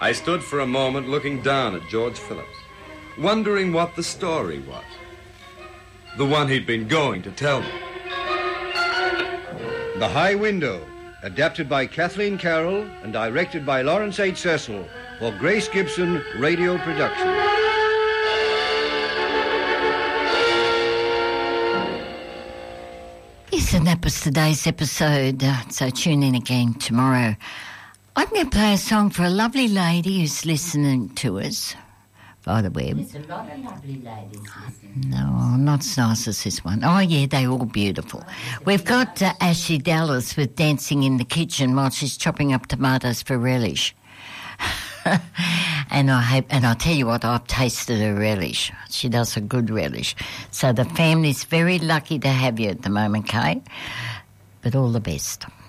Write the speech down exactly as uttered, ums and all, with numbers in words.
I stood for a moment looking down at George Phillips, wondering what the story was. The one he'd been going to tell me. The High Window, adapted by Kathleen Carroll and directed by Lawrence H. Cecil for Grace Gibson Radio Production. Yes, and that was today's episode, uh, so tune in again tomorrow. I'm going to play a song for a lovely lady who's listening to us by the web. There's a lot of lovely ladies listening. No, not as nice as this one. Oh, yeah, they're all beautiful. We've got uh, Ashley Dallas with Dancing in the Kitchen while she's chopping up tomatoes for relish. and I hope, and I'll tell you what, I've tasted her relish. She does a good relish. So the family's very lucky to have you at the moment, Kate. But all the best.